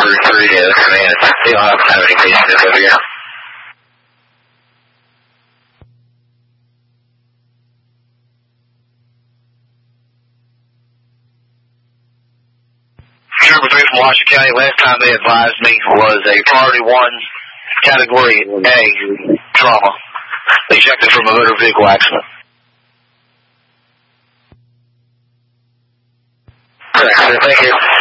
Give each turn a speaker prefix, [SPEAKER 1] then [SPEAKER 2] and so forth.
[SPEAKER 1] 3 to command. They don't have any cases over here. Trooper 3 from Washington County, last time they advised me was a priority 1 category A trauma. Ejected from a motor vehicle accident. Correct, sir. Thank you.